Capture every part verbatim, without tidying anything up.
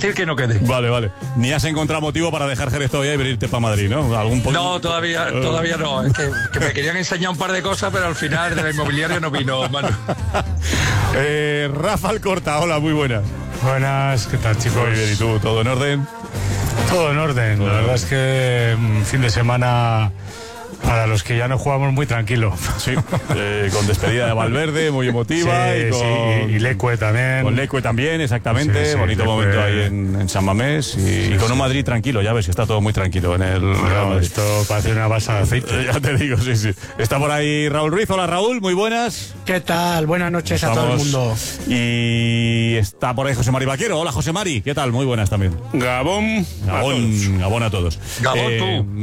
insistir que no quede. Vale, vale. Ni has encontrado motivo para dejar Jerez todavía y venirte para Madrid, ¿no? ¿Algún po- No, todavía, todavía no. Es que, que me querían enseñar un par de cosas, pero al final de la inmobiliaria no vino, Manu. eh, Rafa Alcorta, hola, muy buenas. Buenas, ¿qué tal, chicos? Muy bien, ¿y tú? ¿Todo en orden? Todo en orden. Todo La en verdad orden. es que un fin de semana para los que ya no jugamos muy tranquilo. Sí, eh, con despedida de Valverde, muy emotiva. Sí, y con, sí, y Lecue también. Con Lecue también, exactamente. Sí, sí, Bonito Lecue. momento ahí en, en San Mamés. Y, Sí, y con sí. un Madrid tranquilo, ya ves que está todo muy tranquilo en el Real No, Madrid. esto parece una balsa de aceite. Eh, Ya te digo, sí, sí. Está por ahí Raúl Ruiz. Hola, Raúl, muy buenas. ¿Qué tal? Buenas noches a todo el mundo. Y está por ahí José Mari Vaquero. Hola, José Mari. ¿Qué tal? Muy buenas también. Gabón. Gabón, Gabón a todos. Gabón,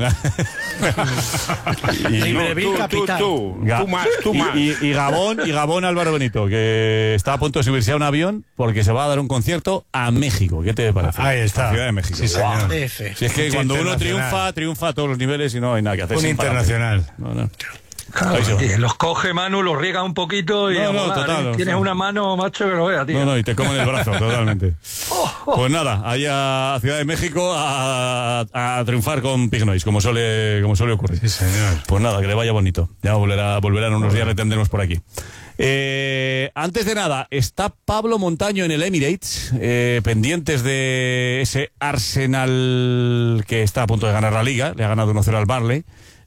tú. y, Libre. Tú, Bill tú, Capital. tú, Ga- tú más, tú y- más. Y, y Gabón, y Gabón Álvaro Benito, que está a punto de subirse a un avión porque se va a dar un concierto a México. ¿Qué te parece? Ahí está. A Ciudad de México. Sí, señor. F. Si es que Un cuando uno internacional. triunfa, triunfa a todos los niveles y no hay nada que hacer. Un sin parate. internacional. No, no. Claro, Ahí se va. y los coge, Manu, los riega un poquito y No, a no, volar, total, ¿eh? no, Tienes no. una mano, macho, que lo vea, tío. No, no, y te comen el brazo, totalmente. Pues nada, ahí a Ciudad de México a, a triunfar con Pig Noise, como suele, como suele ocurrir. Sí, señor. Pues nada, que le vaya bonito. Ya volverá, volverán unos días, le tendremos por aquí. Eh, antes de nada, está Pablo Montaño en el Emirates, eh, pendientes de ese Arsenal que está a punto de ganar la Liga, le ha ganado uno cero al Barley.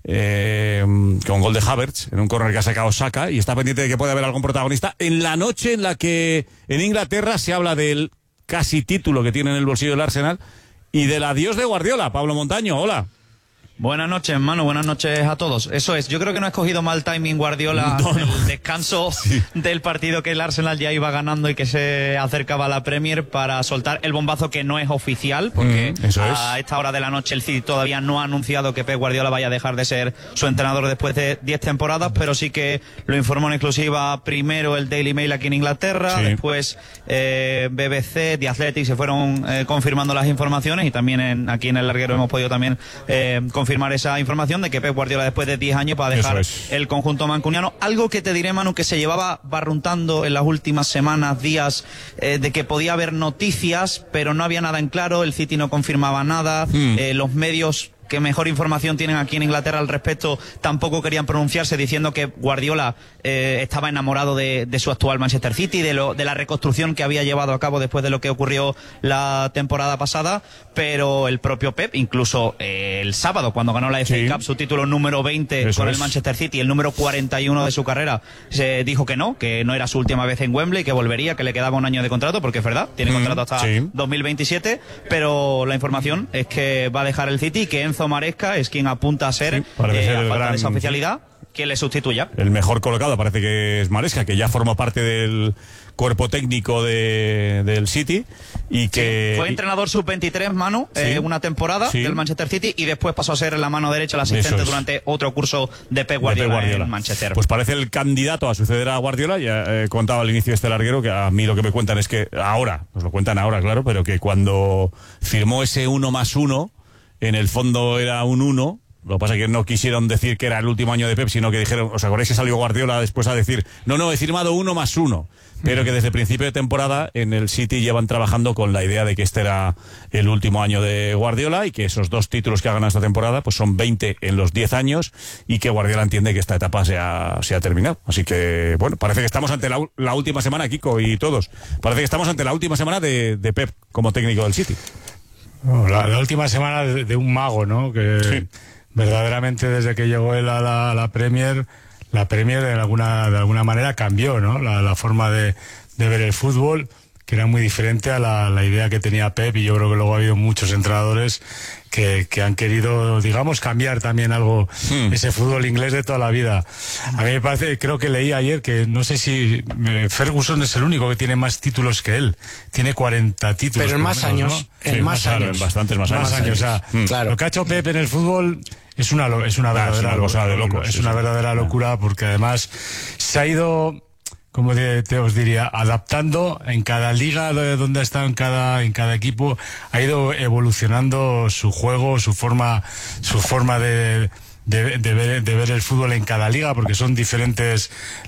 Eh, con gol de Havertz en un córner que ha sacado Saka, y está pendiente de que pueda haber algún protagonista en la noche en la que en Inglaterra se habla del casi título que tiene en el bolsillo el Arsenal y del adiós de Guardiola. Pablo Montaño, hola. Buenas noches, Manu, buenas noches a todos. Eso es, yo creo que no ha escogido mal timing Guardiola No, no. el descanso Sí. del partido que el Arsenal ya iba ganando y que se acercaba a la Premier para soltar el bombazo que no es oficial, porque Mm, eso es. a esta hora de la noche el City todavía no ha anunciado que Pep Guardiola vaya a dejar de ser su entrenador después de diez temporadas, pero sí que lo informó en exclusiva primero el Daily Mail aquí en Inglaterra, Sí. después eh, B B C, The Athletic, se fueron eh, confirmando las informaciones, y también en, aquí en el larguero hemos podido también eh, confirmar esa información de que Pep Guardiola después de diez años va a dejar Eso es. el conjunto mancuniano. Algo que te diré, Manu, que se llevaba barruntando en las últimas semanas, días, eh, de que podía haber noticias, pero no había nada en claro, el City no confirmaba nada, Hmm. eh, los medios que mejor información tienen aquí en Inglaterra al respecto tampoco querían pronunciarse, diciendo que Guardiola eh, estaba enamorado de, de su actual Manchester City, de, lo, de la reconstrucción que había llevado a cabo después de lo que ocurrió la temporada pasada, pero el propio Pep, incluso eh, el sábado, cuando ganó la F A Sí. Cup, su título número veinte Eso con es. el Manchester City, el número cuarenta y uno de su carrera, se dijo que no, que no era su última vez en Wembley, que volvería, que le quedaba un año de contrato, porque es verdad, tiene Mm, contrato hasta sí. dos mil veintisiete, pero la información es que va a dejar el City y que Enzo Maresca es quien apunta a ser, Sí, parece eh, ser a el falta gran- de esa oficialidad, quien le sustituya. El mejor colocado parece que es Maresca, que ya forma parte del cuerpo técnico de, del City y que... Fue entrenador sub veintitrés, Manu, Sí. eh, una temporada Sí. del Manchester City, y después pasó a ser la mano derecha, el asistente Eso es. durante otro curso de Pep de Pep Guardiola, Guardiola. en Manchester. Pues parece el candidato a suceder a Guardiola. Ya he contado al inicio de este larguero que a mí lo que me cuentan es que ahora, nos lo cuentan ahora, claro, pero que cuando firmó ese uno más uno, en el fondo era un uno. Lo que pasa es que no quisieron decir que era el último año de Pep, sino que dijeron, ¿os acordáis que salió Guardiola después a decir, no, no, he firmado uno más uno? Pero que desde el principio de temporada en el City llevan trabajando con la idea de que este era el último año de Guardiola y que esos dos títulos que ha ganado esta temporada pues son veinte en los diez años y que Guardiola entiende que esta etapa se ha, se ha terminado. Así que, bueno, parece que estamos ante la, u- la última semana, Kiko y todos, parece que estamos ante la última semana de, de Pep como técnico del City. No, la, la última semana de, de un mago, ¿no? Que Sí. verdaderamente desde que llegó él a la, a la Premier, la Premier de alguna, de alguna manera cambió, ¿no? La, la forma de, de ver el fútbol, que era muy diferente a la, la idea que tenía Pep, y yo creo que luego ha habido muchos entrenadores que, que han querido, digamos, cambiar también algo, Hmm. ese fútbol inglés de toda la vida. A mí me parece, creo que leí ayer que no sé si eh, Ferguson es el único que tiene más títulos que él. Tiene cuarenta títulos. Pero en por más lo menos, años, ¿no? en Sí, más claro, años. en bastantes más años. Más años, o sea, Mm. Claro. lo que ha hecho Pep en el fútbol es una lo- es una Ah, es verdadera una cosa de locos, es sí, una sí. verdadera locura, porque además se ha ido, como te, te os diría, adaptando en cada liga de donde ha estado, en cada en cada equipo, ha ido evolucionando su juego, su forma su forma de De, de, ver, de ver el fútbol en cada liga, porque son diferentes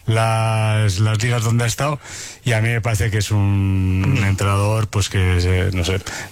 las, las ligas donde ha estado, y a mí me parece que es un entrenador pues que, no sé,